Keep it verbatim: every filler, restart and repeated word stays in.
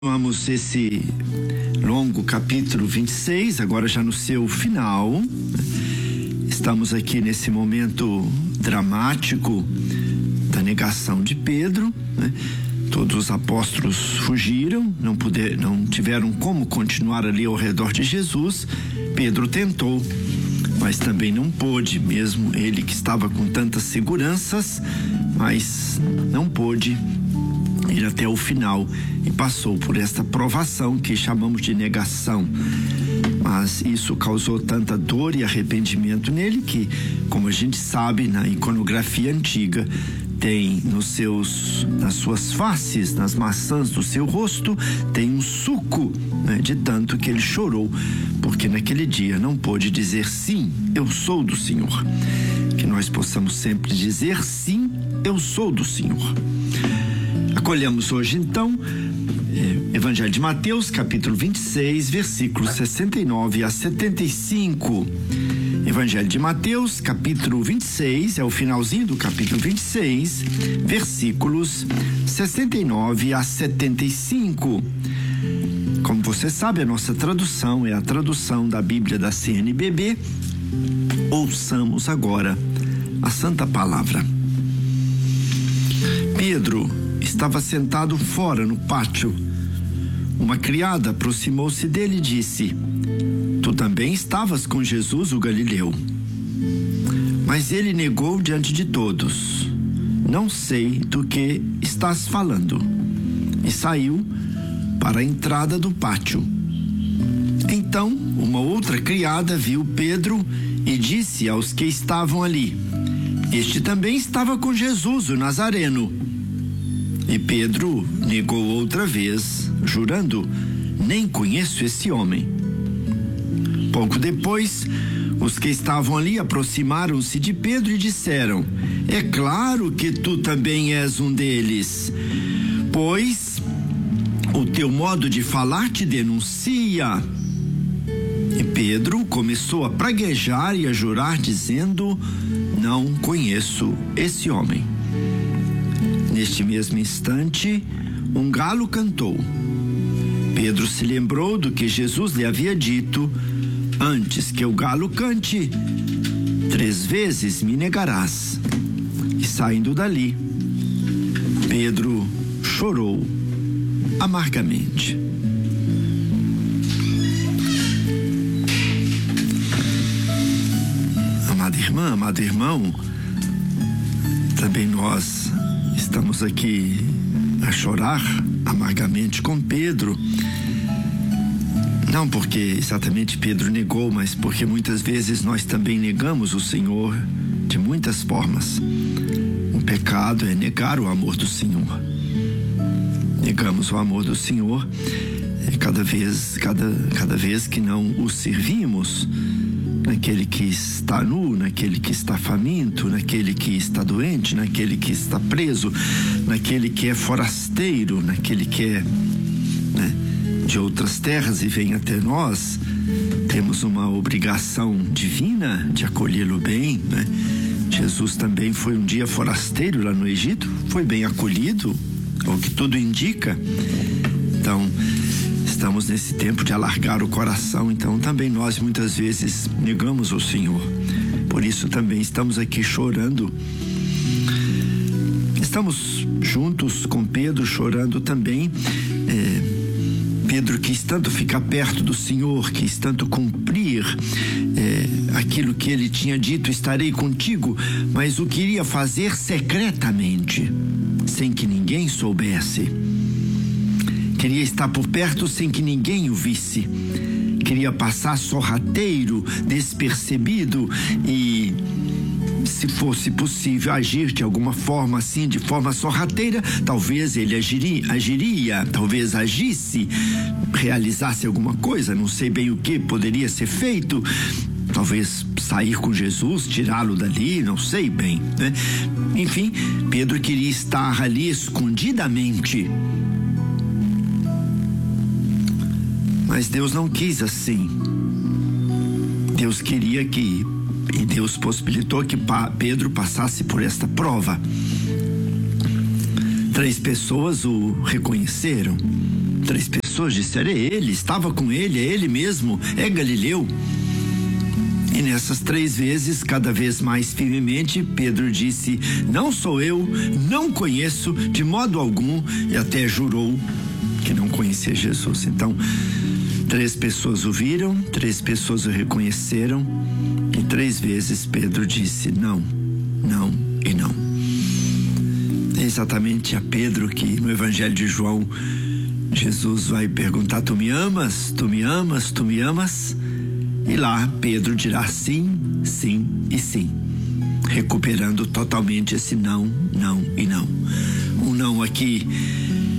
Vamos esse longo capítulo vinte e seis, agora já no seu final. Estamos aqui nesse momento dramático da negação de Pedro, né? Todos os apóstolos fugiram, não, puder, não tiveram como continuar ali ao redor de Jesus. Pedro tentou, mas também não pôde, mesmo ele que estava com tantas seguranças, mas não pôde ir até o final e passou por esta provação que chamamos de negação. Mas isso causou tanta dor e arrependimento nele que, como a gente sabe, na iconografia antiga, tem nos seus, nas suas faces, nas maçãs do seu rosto, tem um suco, né, de tanto que ele chorou, porque naquele dia não pôde dizer sim, eu sou do Senhor. Que nós possamos sempre dizer sim, eu sou do Senhor. Acolhemos hoje então Evangelho de Mateus, capítulo vinte e seis, versículos sessenta e nove a setenta e cinco. Evangelho de Mateus, capítulo vinte e seis, é o finalzinho do capítulo vinte e seis, versículos sessenta e nove a setenta e cinco. Como você sabe, a nossa tradução é a tradução da Bíblia da C N B B. Ouçamos agora a Santa Palavra. Pedro estava sentado fora no pátio. Uma criada aproximou-se dele e disse: Tu também estavas com Jesus, o Galileu. Mas ele negou diante de todos: Não sei do que estás falando. E saiu para a entrada do pátio. Então, uma outra criada viu Pedro e disse aos que estavam ali: Este também estava com Jesus, o Nazareno. E Pedro negou outra vez, jurando: Nem conheço esse homem. Pouco depois, os que estavam ali aproximaram-se de Pedro e disseram: É claro que tu também és um deles, pois o teu modo de falar te denuncia. E Pedro começou a praguejar e a jurar, dizendo: Não conheço esse homem. Neste mesmo instante, um galo cantou. Pedro se lembrou do que Jesus lhe havia dito: Antes que o galo cante, três vezes me negarás. E saindo dali, Pedro chorou amargamente. Amada irmã, amado irmão, também nós estamos aqui a chorar amargamente com Pedro, não porque exatamente Pedro negou, mas porque muitas vezes nós também negamos o Senhor de muitas formas. O pecado é negar o amor do Senhor. Negamos o amor do Senhor cada vez, cada, cada vez que não o servimos, naquele que está nu, naquele que está faminto, naquele que está doente, naquele que está preso, naquele que é forasteiro, naquele que é, né, de outras terras e vem até nós. Temos uma obrigação divina de acolhê-lo bem, né? Jesus também foi um dia forasteiro lá no Egito, foi bem acolhido, ao que tudo indica. Então, estamos nesse tempo de alargar o coração, então também nós muitas vezes negamos o Senhor. Por isso também estamos aqui chorando. Estamos juntos com Pedro chorando também. É, Pedro quis tanto ficar perto do Senhor, quis tanto cumprir é, aquilo que ele tinha dito: estarei contigo, mas o queria fazer secretamente, sem que ninguém soubesse. Queria estar por perto sem que ninguém o visse. Queria passar sorrateiro, despercebido e, se fosse possível, agir de alguma forma assim, de forma sorrateira. Talvez ele agiria, agiria, talvez agisse, realizasse alguma coisa, não sei bem o que poderia ser feito. Talvez sair com Jesus, tirá-lo dali, não sei bem, né? Enfim, Pedro queria estar ali escondidamente. Mas Deus não quis assim. Deus queria que, e Deus possibilitou que Pedro passasse por esta prova. Três pessoas o reconheceram. Três pessoas disseram: é ele, estava com ele, é ele mesmo, é Galileu. E nessas três vezes, cada vez mais firmemente, Pedro disse: não sou eu, não conheço de modo algum, e até jurou que não conhecia Jesus. Então, três pessoas o viram, três pessoas o reconheceram, e três vezes Pedro disse: não, não e não. É exatamente a Pedro que no Evangelho de João, Jesus vai perguntar: tu me amas? Tu me amas? Tu me amas? E lá Pedro dirá sim, sim e sim, recuperando totalmente esse não, não e não. Um não aqui